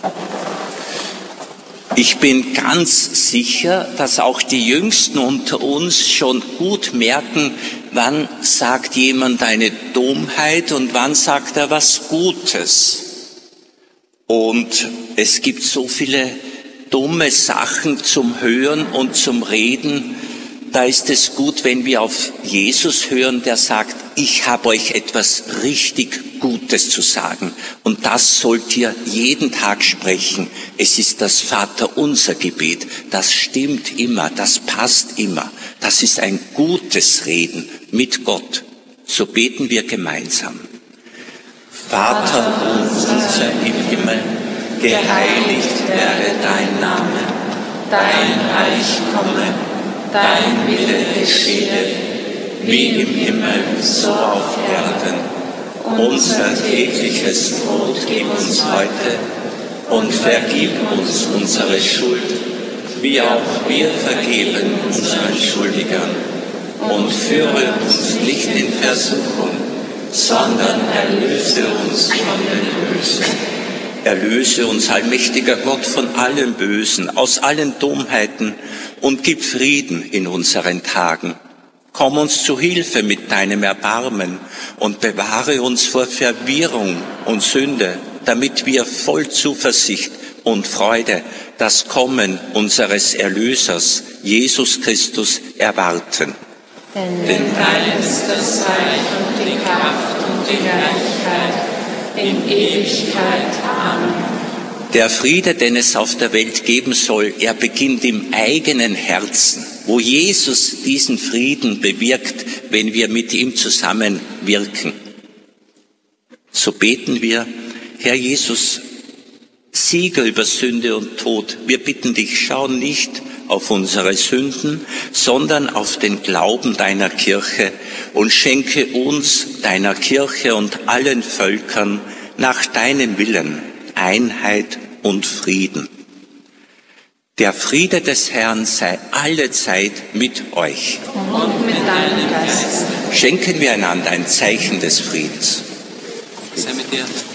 Ich bin ganz sicher, dass auch die Jüngsten unter uns schon gut merken, wann sagt jemand eine Dummheit und wann sagt er was Gutes. Und es gibt so viele dumme Sachen zum Hören und zum Reden. Da ist es gut, wenn wir auf Jesus hören, der sagt, ich habe euch etwas richtig Gutes zu sagen. Und das sollt ihr jeden Tag sprechen. Es ist das Vaterunser Gebet. Das stimmt immer, das passt immer. Das ist ein gutes Reden mit Gott. So beten wir gemeinsam. Vater unser im Himmel, geheiligt werde dein Name. Dein Reich komme, dein Wille geschehe, wie im Himmel, so auf Erden. Unser tägliches Brot gib uns heute und vergib uns unsere Schuld, wie auch wir vergeben unseren Schuldigern. Und führe uns nicht in Versuchung, sondern erlöse uns von dem Bösen. Erlöse uns, allmächtiger Gott, von allem Bösen, aus allen Dummheiten und gib Frieden in unseren Tagen. Komm uns zu Hilfe mit deinem Erbarmen und bewahre uns vor Verwirrung und Sünde, damit wir voll Zuversicht und Freude das Kommen unseres Erlösers, Jesus Christus, erwarten. Denn dein ist das Reich und die Kraft und die Herrlichkeit in Ewigkeit. Amen. Der Friede, den es auf der Welt geben soll, er beginnt im eigenen Herzen, wo Jesus diesen Frieden bewirkt, wenn wir mit ihm zusammenwirken. So beten wir, Herr Jesus, Sieger über Sünde und Tod, wir bitten dich, schau nicht auf unsere Sünden, sondern auf den Glauben deiner Kirche und schenke uns, deiner Kirche und allen Völkern nach deinem Willen Einheit und Frieden. Der Friede des Herrn sei allezeit mit euch. Und mit deinem Geist. Schenken wir einander ein Zeichen des Friedens. Sei mit dir.